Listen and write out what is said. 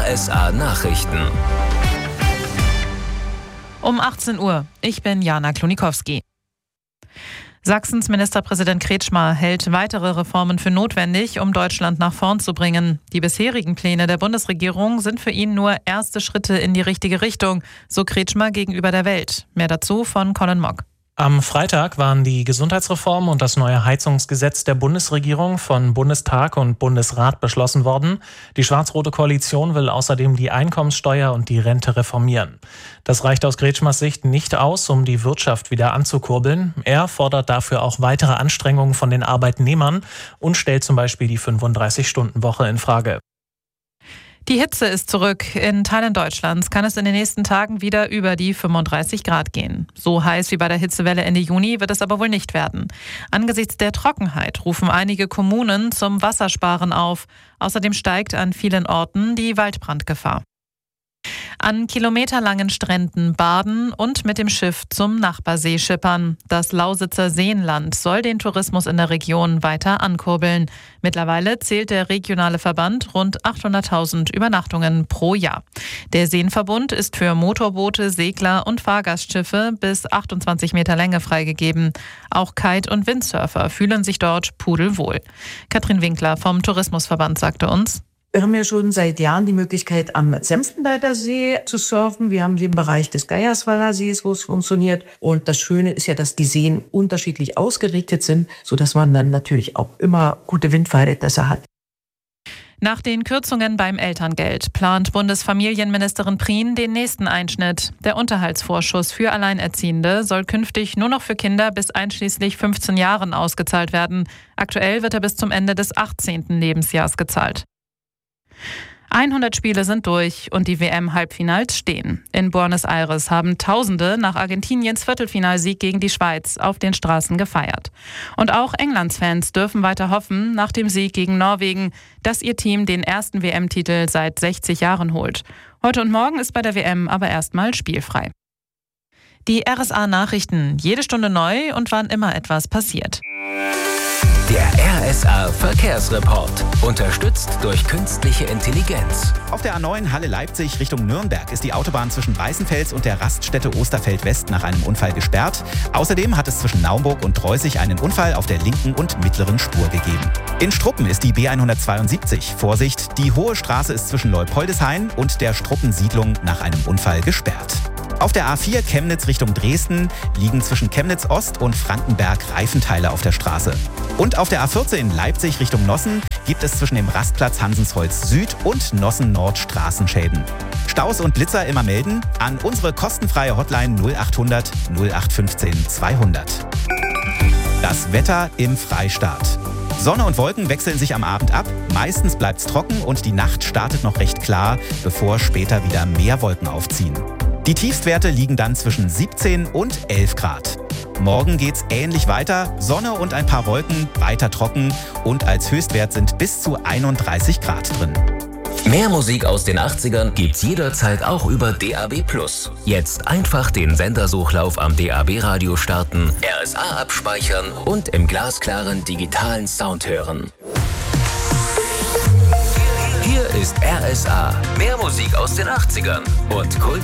RSA Nachrichten. Um 18 Uhr. Ich bin Jana Klonikowski. Sachsens Ministerpräsident Kretschmer hält weitere Reformen für notwendig, um Deutschland nach vorn zu bringen. Die bisherigen Pläne der Bundesregierung sind für ihn nur erste Schritte in die richtige Richtung, so Kretschmer gegenüber der Welt. Mehr dazu von Colin Mock. Am Freitag waren die Gesundheitsreform und das neue Heizungsgesetz der Bundesregierung von Bundestag und Bundesrat beschlossen worden. Die schwarz-rote Koalition will außerdem die Einkommenssteuer und die Rente reformieren. Das reicht aus Kretschmers Sicht nicht aus, um die Wirtschaft wieder anzukurbeln. Er fordert dafür auch weitere Anstrengungen von den Arbeitnehmern und stellt zum Beispiel die 35-Stunden-Woche in Frage. Die Hitze ist zurück. In Teilen Deutschlands kann es in den nächsten Tagen wieder über die 35 Grad gehen. So heiß wie bei der Hitzewelle Ende Juni wird es aber wohl nicht werden. Angesichts der Trockenheit rufen einige Kommunen zum Wassersparen auf. Außerdem steigt an vielen Orten die Waldbrandgefahr. An kilometerlangen Stränden baden und mit dem Schiff zum Nachbarsee schippern. Das Lausitzer Seenland soll den Tourismus in der Region weiter ankurbeln. Mittlerweile zählt der regionale Verband rund 800.000 Übernachtungen pro Jahr. Der Seenverbund ist für Motorboote, Segler und Fahrgastschiffe bis 28 Meter Länge freigegeben. Auch Kite- und Windsurfer fühlen sich dort pudelwohl. Katrin Winkler vom Tourismusverband sagte uns: Wir haben ja schon seit Jahren die Möglichkeit, am Senftenleiter See zu surfen. Wir haben den Bereich des Geierswalder Sees, wo es funktioniert. Und das Schöne ist ja, dass die Seen unterschiedlich ausgerichtet sind, sodass man dann natürlich auch immer gute Windverhältnisse hat. Nach den Kürzungen beim Elterngeld plant Bundesfamilienministerin Prien den nächsten Einschnitt. Der Unterhaltsvorschuss für Alleinerziehende soll künftig nur noch für Kinder bis einschließlich 15 Jahren ausgezahlt werden. Aktuell wird er bis zum Ende des 18. Lebensjahres gezahlt. 100 Spiele sind durch und die WM-Halbfinals stehen. In Buenos Aires haben Tausende nach Argentiniens Viertelfinalsieg gegen die Schweiz auf den Straßen gefeiert. Und auch Englands Fans dürfen weiter hoffen, nach dem Sieg gegen Norwegen, dass ihr Team den ersten WM-Titel seit 60 Jahren holt. Heute und morgen ist bei der WM aber erstmal spielfrei. Die RSA-Nachrichten, jede Stunde neu und wann immer etwas passiert. Der RSA-Verkehrsreport. Unterstützt durch künstliche Intelligenz. Auf der A9 Halle-Leipzig Richtung Nürnberg ist die Autobahn zwischen Weißenfels und der Raststätte Osterfeld-West nach einem Unfall gesperrt. Außerdem hat es zwischen Naumburg und Treusig einen Unfall auf der linken und mittleren Spur gegeben. In Struppen ist die B172. Vorsicht, die Hohe Straße ist zwischen Leupoldeshain und der Struppensiedlung nach einem Unfall gesperrt. Auf der A4 Chemnitz Richtung Dresden liegen zwischen Chemnitz Ost und Frankenberg Reifenteile auf der Straße. Und auf der A14 Leipzig Richtung Nossen gibt es zwischen dem Rastplatz Hansensholz Süd und Nossen Nord Straßenschäden. Staus und Blitzer immer melden an unsere kostenfreie Hotline 0800 0815 200. Das Wetter im Freistaat. Sonne und Wolken wechseln sich am Abend ab. Meistens bleibt's trocken und die Nacht startet noch recht klar, bevor später wieder mehr Wolken aufziehen. Die Tiefstwerte liegen dann zwischen 17 und 11 Grad. Morgen geht's ähnlich weiter, Sonne und ein paar Wolken, weiter trocken und als Höchstwert sind bis zu 31 Grad drin. Mehr Musik aus den 80ern gibt's jederzeit auch über DAB+. Jetzt einfach den Sendersuchlauf am DAB-Radio starten, RSA abspeichern und im glasklaren digitalen Sound hören. Hier ist RSA. Mehr Musik aus den 80ern und Kult.